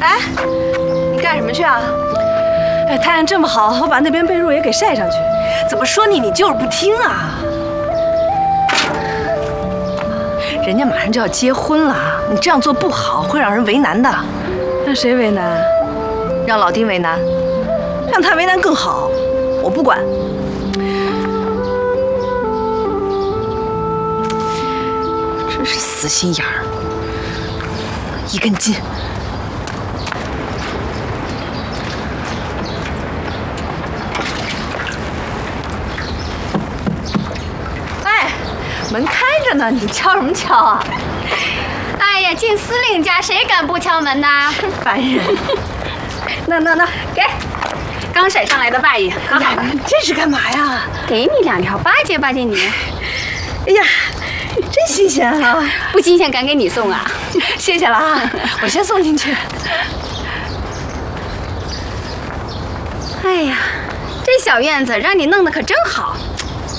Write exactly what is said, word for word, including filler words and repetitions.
哎，你干什么去啊？ 哎，太阳这么好，我把那边被褥也给晒上去。 怎么说你，你就是不听啊！人家马上就要结婚了，你这样做不好，会让人为难的。 让谁为难？ 让老丁为难，让他为难更好。我不管。真是死心眼儿，一根筋。哎，门开着呢，你敲什么敲啊？ 哎呀，进司令家谁敢不敲门呐？ 烦人！那那那， 给，刚晒上来的大衣，拿好了。 这是干嘛呀？ 给你两条，巴结巴结你。 哎呀，真新鲜啊！ 不新鲜敢给你送啊？ 谢谢了啊，我先送进去。 哎呀，这小院子让你弄得可真好。